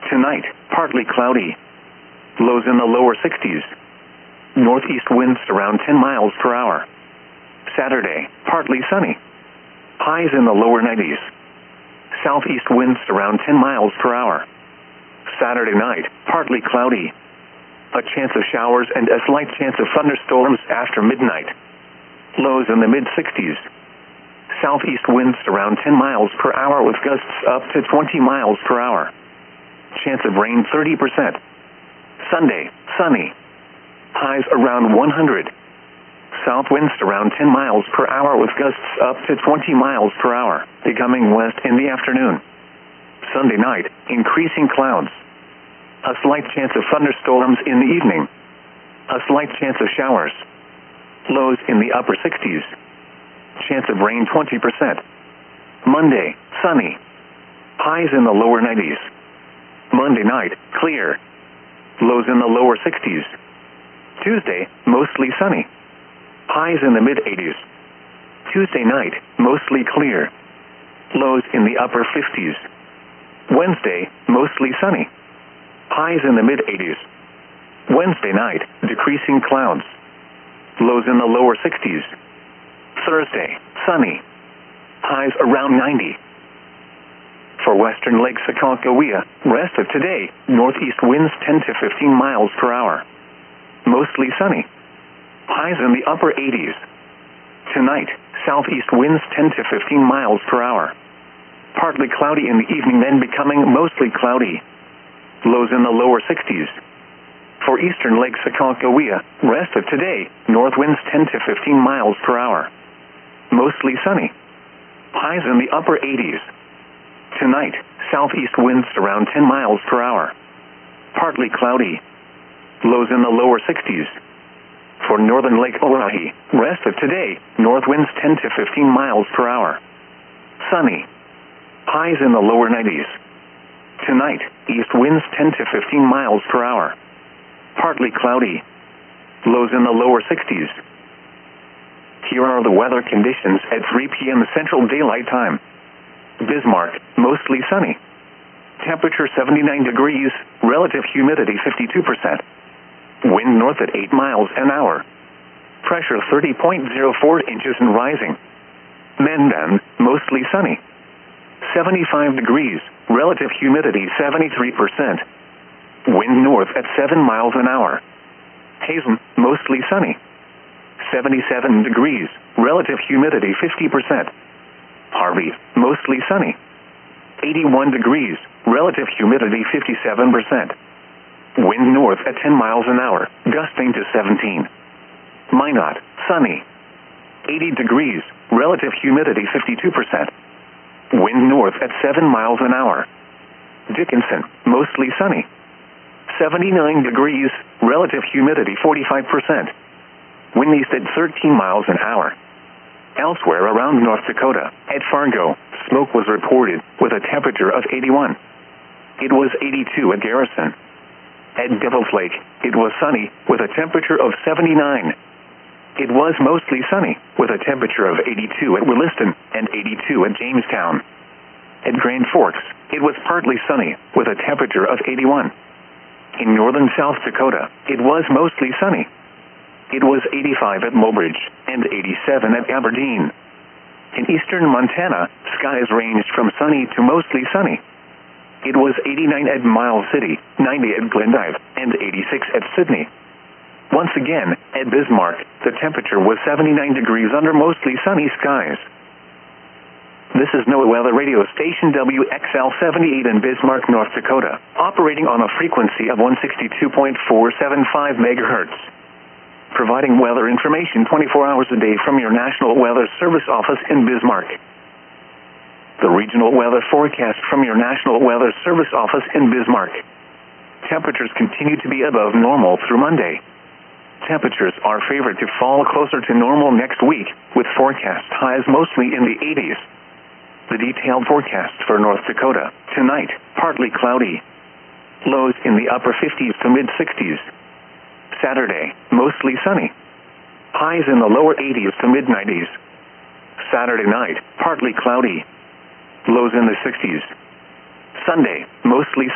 Tonight, partly cloudy. Lows in the lower 60s. Northeast winds around 10 miles per hour. Saturday, partly sunny. Highs in the lower 90s. Southeast winds around 10 miles per hour. Saturday night, partly cloudy. A chance of showers and a slight chance of thunderstorms after midnight. Lows in the mid-60s. Southeast winds around 10 miles per hour with gusts up to 20 miles per hour. Chance of rain 30%. Sunday, sunny. Highs around 100. South winds around 10 miles per hour with gusts up to 20 miles per hour, becoming west in the afternoon. Sunday night, increasing clouds. A slight chance of thunderstorms in the evening. A slight chance of showers. Lows in the upper 60s. Chance of rain 20%. Monday, sunny. Highs in the lower 90s. Monday night, clear. Lows in the lower 60s. Tuesday, mostly sunny. Highs in the mid-80s. Tuesday night, mostly clear. Lows in the upper 50s. Wednesday, mostly sunny. Highs in the mid-80s. Wednesday night, decreasing clouds. Lows in the lower 60s. Thursday, sunny. Highs around 90. For western Lake Sakakawea, rest of today, northeast winds 10 to 15 miles per hour. Mostly sunny. Highs in the upper 80s. Tonight, southeast winds 10 to 15 miles per hour. Partly cloudy in the evening, then becoming mostly cloudy. Lows in the lower 60s. For eastern Lake Sakakawea, rest of today, north winds 10 to 15 miles per hour. Mostly sunny. Highs in the upper 80s. Tonight, southeast winds around 10 miles per hour. Partly cloudy. Lows in the lower 60s. For northern Lake Orohi, rest of today, north winds 10 to 15 miles per hour. Sunny. Highs in the lower 90s. Tonight, east winds 10 to 15 miles per hour. Partly cloudy. Lows in the lower 60s. Here are the weather conditions at 3 p.m. Central Daylight Time. Bismarck, mostly sunny. Temperature 79 degrees, relative humidity 52%. Wind north at 8 miles an hour. Pressure 30.04 inches and rising. Mendan, mostly sunny. 75 degrees, relative humidity 73%. Wind north at 7 miles an hour. Hazen, mostly sunny. 77 degrees, relative humidity 50%. Harvey, mostly sunny. 81 degrees, relative humidity 57%. Wind north at 10 miles an hour, gusting to 17. Minot, sunny. 80 degrees, relative humidity 52%. Wind north at 7 miles an hour. Dickinson, mostly sunny. 79 degrees, relative humidity 45%. Wind east at 13 miles an hour. Elsewhere around North Dakota, at Fargo, smoke was reported with a temperature of 81. It was 82 at Garrison. At Devil's Lake, it was sunny with a temperature of 79. It was mostly sunny with a temperature of 82 at Williston and 82 at Jamestown. At Grand Forks, it was partly sunny with a temperature of 81. In northern South Dakota, it was mostly sunny. It was 85 at Mobridge and 87 at Aberdeen. In eastern Montana, skies ranged from sunny to mostly sunny. It was 89 at Miles City, 90 at Glendive, and 86 at Sydney. Once again, at Bismarck, the temperature was 79 degrees under mostly sunny skies. This is NOAA Weather Radio Station WXL-78 in Bismarck, North Dakota, operating on a frequency of 162.475 megahertz. Providing weather information 24 hours a day from your National Weather Service office in Bismarck. The regional weather forecast from your National Weather Service office in Bismarck. Temperatures continue to be above normal through Monday. Temperatures are favored to fall closer to normal next week, with forecast highs mostly in the 80s. The detailed forecast for North Dakota. Tonight, partly cloudy. Lows in the upper 50s to mid-60s. Saturday, mostly sunny. Highs in the lower 80s to mid-90s. Saturday night, partly cloudy. Lows in the 60s. Sunday, mostly